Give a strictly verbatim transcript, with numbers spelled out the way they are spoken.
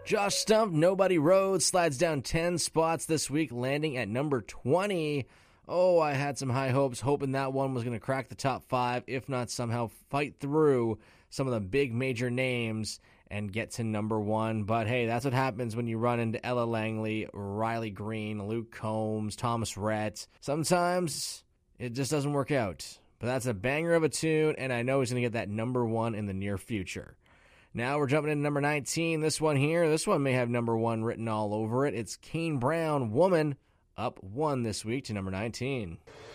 Josh Stump, Nobody Road, slides down ten spots this week, landing at number twenty. Oh, I had some high hopes, hoping that one was going to crack the top five, if not somehow fight through some of the big major names and get to number one. But hey, that's what happens when you run into Ella Langley, Riley Green, Luke Combs, Thomas Rhett. Sometimes it just doesn't work out. But that's a banger of a tune, and I know he's going to get that number one in the near future. Now we're jumping into number nineteen. This one here, this one may have number one written all over it. It's Kane Brown, Woman, up one this week to number nineteen.